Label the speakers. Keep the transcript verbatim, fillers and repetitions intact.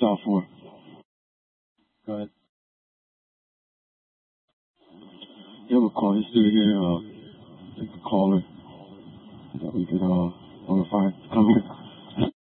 Speaker 1: out for? Go ahead. You have a call. He's still here. Uh, you can call her. That we could uh, notify. Come here.